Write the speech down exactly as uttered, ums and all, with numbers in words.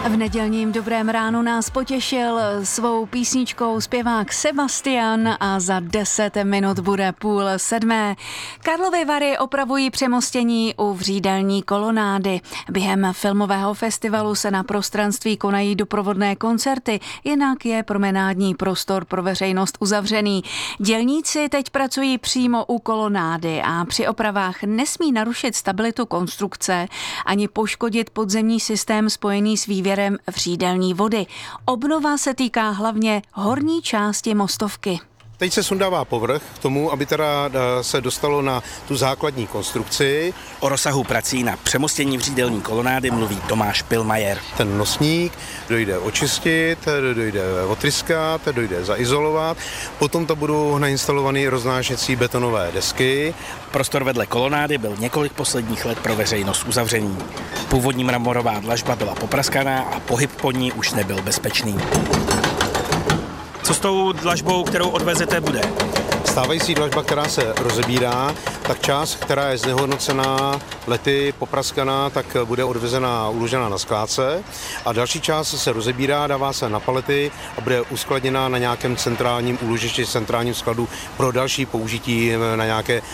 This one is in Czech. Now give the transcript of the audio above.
V nedělním Dobrém ránu nás potěšil svou písničkou zpěvák Sebastian a za deset minut bude půl sedmé. Karlovy Vary opravují přemostění u Vřídelní kolonády. Během filmového festivalu se na prostranství konají doprovodné koncerty, jinak je promenádní prostor pro veřejnost uzavřený. Dělníci teď pracují přímo u kolonády a při opravách nesmí narušit stabilitu konstrukce ani poškodit podzemní systém spojený s vývěrem Vřídelní vody. Obnova se týká hlavně horní části mostovky. Teď se sundává povrch k tomu, aby teda se dostalo na tu základní konstrukci. O rozsahu prací na přemostění Vřídelní kolonády mluví Tomáš Pilmajer. Ten nosník dojde očistit, dojde otryskat, dojde zaizolovat. Potom to budou nainstalované roznášecí betonové desky. Prostor vedle kolonády byl několik posledních let pro veřejnost uzavřený. Původní mramorová dlažba byla popraskaná a pohyb po ní už nebyl bezpečný. Co s tou dlažbou, kterou odvezete, bude? Stávající dlažba, která se rozebírá, tak část, která je znehodnocená, lety, popraskaná, tak bude odvezená a uložená na skládce. A další část se rozebírá, dává se na palety a bude uskladněná na nějakém centrálním úložišti, centrálním skladu pro další použití na nějaké